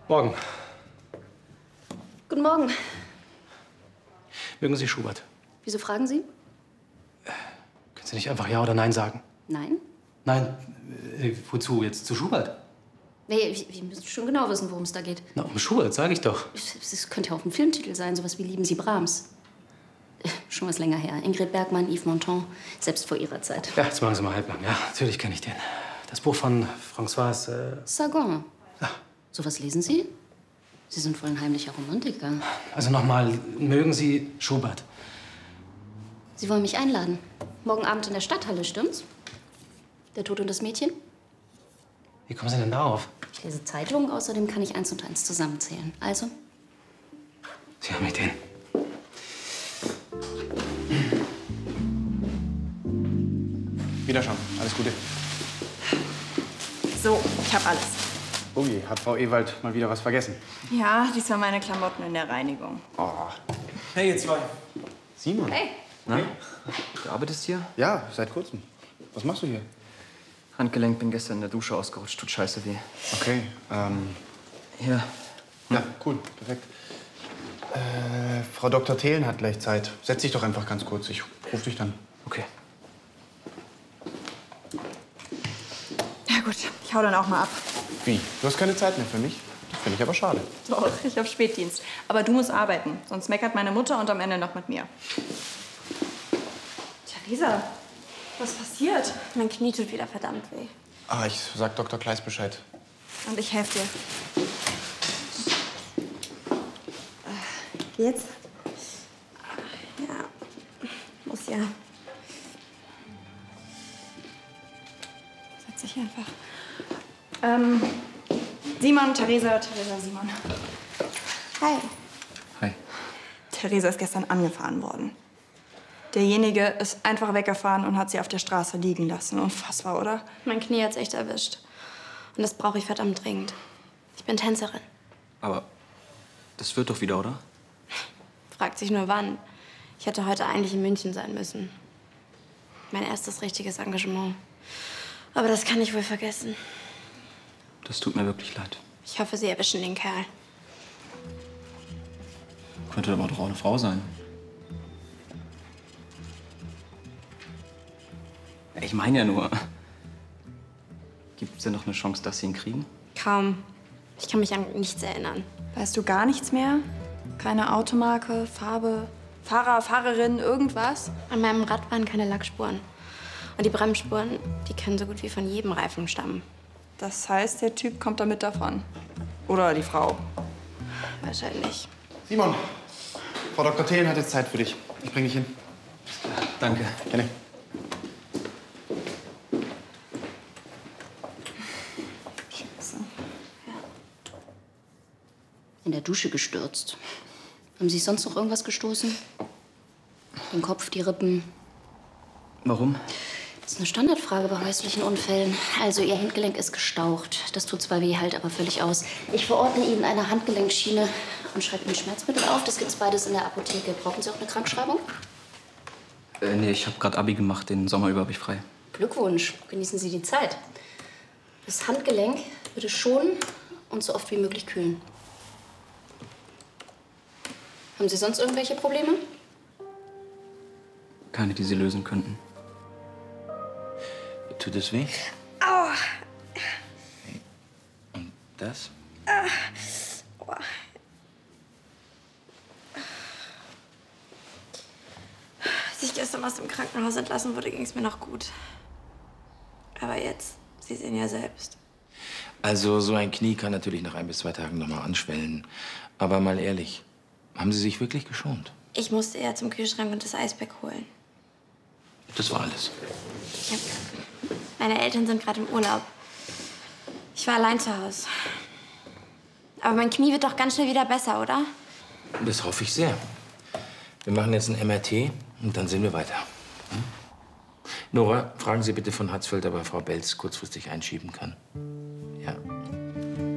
Morgen. Guten Morgen. Mögen Sie Schubert? Wieso fragen Sie? Können Sie nicht einfach Ja oder Nein sagen? Nein? Nein, wozu? Jetzt zu Schubert? Nee, wir müssen schon genau wissen, worum es da geht. Na, um Schubert, sage ich doch. Es könnte ja auch ein Filmtitel sein, sowas wie Lieben Sie Brahms. Schon was länger her. Ingrid Bergman, Yves Montand, selbst vor ihrer Zeit. Ja, jetzt machen Sie mal halblang. Ja, natürlich kenne ich den. Das Buch von François... Sagan. Ja. Sowas lesen Sie? Sie sind wohl ein heimlicher Romantiker. Also nochmal, mögen Sie Schubert? Sie wollen mich einladen. Morgen Abend in der Stadthalle, stimmt's? Der Tod und das Mädchen? Wie kommen Sie denn darauf? Ich lese Zeitungen, außerdem kann ich 1 und 1 zusammenzählen. Also? Sie haben Ideen. Wiederschauen. Alles Gute. So, ich habe alles. Oh je, hat Frau Ewald mal wieder was vergessen? Ja, diesmal meine Klamotten in der Reinigung. Oh. Hey, ihr zwei. Simon. Hey. Na? Du arbeitest hier? Ja, seit kurzem. Was machst du hier? Handgelenk, bin gestern in der Dusche ausgerutscht. Tut scheiße weh. Okay, Hier. ja, cool, perfekt. Frau Dr. Thelen hat gleich Zeit. Setz dich doch einfach ganz kurz. Ich ruf dich dann. Okay. Ja gut, ich hau dann auch mal ab. Wie? Du hast keine Zeit mehr für mich? Das finde ich aber schade. Doch, ich habe Spätdienst. Aber du musst arbeiten, sonst meckert meine Mutter und am Ende noch mit mir. Theresa, was passiert? Mein Knie tut wieder verdammt weh. Ah, ich sag Dr. Kleist Bescheid. Und ich helfe dir. Jetzt? Ja, muss ja. Setz dich einfach. Simon, Theresa, Simon. Hi. Hi. Theresa ist gestern angefahren worden. Derjenige ist einfach weggefahren und hat sie auf der Straße liegen lassen. Unfassbar, oder? Mein Knie hat's echt erwischt. Und das brauche ich verdammt dringend. Ich bin Tänzerin. Aber das wird doch wieder, oder? Fragt sich nur wann. Ich hätte heute eigentlich in München sein müssen. Mein erstes richtiges Engagement. Aber das kann ich wohl vergessen. Das tut mir wirklich leid. Ich hoffe, Sie erwischen den Kerl. Könnte aber doch auch eine Frau sein. Ich meine ja nur, gibt es denn noch eine Chance, dass Sie ihn kriegen? Kaum. Ich kann mich an nichts erinnern. Weißt du gar nichts mehr? Keine Automarke, Farbe, Fahrer, Fahrerin, irgendwas? An meinem Rad waren keine Lackspuren. Und die Bremsspuren, die können so gut wie von jedem Reifen stammen. Das heißt, der Typ kommt damit davon. Oder die Frau. Wahrscheinlich. Simon, Frau Dr. Thelen hat jetzt Zeit für dich. Ich bring dich hin. Danke. Gerne. Scheiße. In der Dusche gestürzt. Haben Sie sonst noch irgendwas gestoßen? Den Kopf, die Rippen? Warum? Das ist eine Standardfrage bei häuslichen Unfällen. Also, Ihr Handgelenk ist gestaucht. Das tut zwar weh, halt aber völlig aus. Ich verordne Ihnen eine Handgelenkschiene und schreibe Ihnen Schmerzmittel auf. Das gibt's beides in der Apotheke. Brauchen Sie auch eine Krankschreibung? Nee, ich habe gerade Abi gemacht. Den Sommer über habe ich frei. Glückwunsch. Genießen Sie die Zeit. Das Handgelenk bitte schonen und so oft wie möglich kühlen. Haben Sie sonst irgendwelche Probleme? Keine, die Sie lösen könnten. Tut es weh? Aua. Und das? Aua. Als ich gestern aus dem Krankenhaus entlassen wurde, ging es mir noch gut. Aber jetzt, Sie sehen ja selbst. Also, so ein Knie kann natürlich nach 1 bis 2 Tagen noch mal anschwellen. Aber mal ehrlich, haben Sie sich wirklich geschont? Ich musste eher zum Kühlschrank und das Eisberg holen. Das war alles. Meine Eltern sind gerade im Urlaub. Ich war allein zu Hause. Aber mein Knie wird doch ganz schnell wieder besser, oder? Das hoffe ich sehr. Wir machen jetzt ein MRT und dann sehen wir weiter. Hm? Nora, fragen Sie bitte von Hatzfeld, ob er Frau Belz kurzfristig einschieben kann. Ja.